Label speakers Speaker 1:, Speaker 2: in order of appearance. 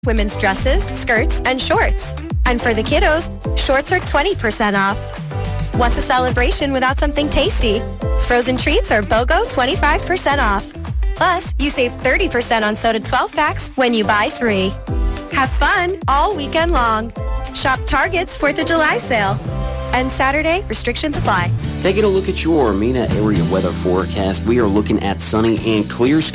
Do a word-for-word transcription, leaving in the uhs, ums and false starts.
Speaker 1: Women's dresses, skirts, and shorts. And for the kiddos, shorts are twenty percent off. What's a celebration without something tasty? Frozen treats are BOGO twenty-five percent off. Plus, you save thirty percent on soda twelve packs when you buy three. Have fun all weekend long. Shop Target's fourth of July sale. And Saturday, restrictions apply.
Speaker 2: Taking a look at your MENA area weather forecast, we are looking at sunny and clear skies.